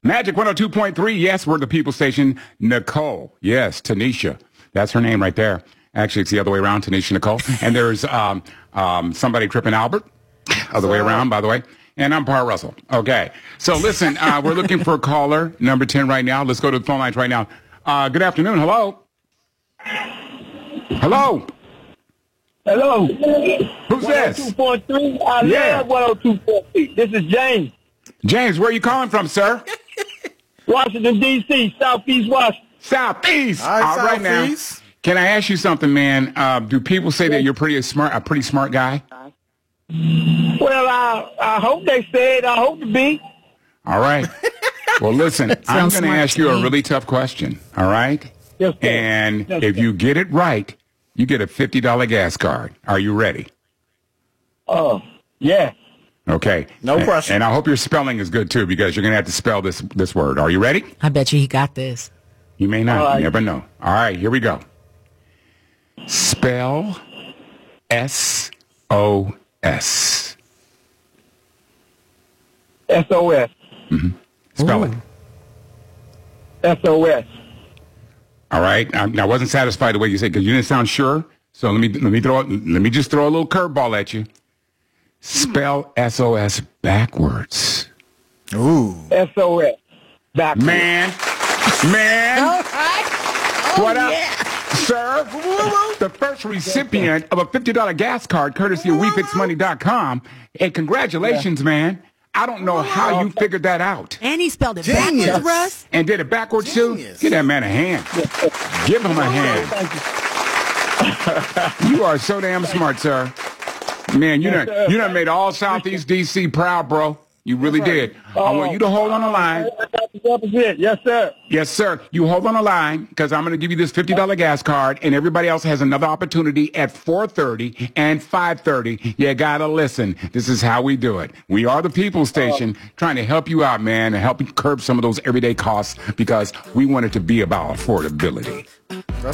Magic 102.3. Yes, we're the People Station. Nicole. Yes, Tanisha. That's her name right there. Actually, it's the other way around, Tanisha Nicole. And there's somebody tripping Albert. Other way around, by the way. And I'm Par Russell. Okay. So listen, we're looking for a caller, number 10 right now. Let's go to the phone lines right now. Good afternoon. Hello. Hello. Hello. Who's this? 102.3. I love 102.3. This is James. James, where are you calling from, sir? Washington, D.C., Southeast Washington. Southeast. All right now. Can I ask you something, man? Do people say that you're a pretty smart guy? Well, I hope they said. I hope to be. All right. Well, listen, I'm going to ask you a really tough question, all right? Yes, sir. And if you get it right, you get a $50 gas card. Are you ready? Oh, yeah. Okay. No pressure. And I hope your spelling is good, too, because you're going to have to spell this word. Are you ready? I bet you he got this. You may not. Right. You never know. All right, here we go. Spell S-O-S. S-O-S. Spell it. S-O-S. All right. I wasn't satisfied the way you said because you didn't sound sure. So let me just throw a little curveball at you. Spell SOS backwards. Ooh. S-O-S. Backwards. Man. All right. What up, sir? The first recipient of a $50 gas card courtesy of WeFixMoney.com. And congratulations, man. I don't know how you figured that out. And he spelled it Genius. backwards, Russ. And did it backwards, too? Genius. Give that man a hand. Give him a hand. Thank you. You are so damn smart, sir. Man, you done made all Southeast D.C. proud, bro. You really did. I want you to hold on the line. Yes, sir. Yes, sir. You hold on the line because I'm going to give you this $50 gas card, and everybody else has another opportunity at 4:30 and 5:30. You got to listen. This is how we do it. We are the People Station trying to help you out, man, and help you curb some of those everyday costs because we want it to be about affordability.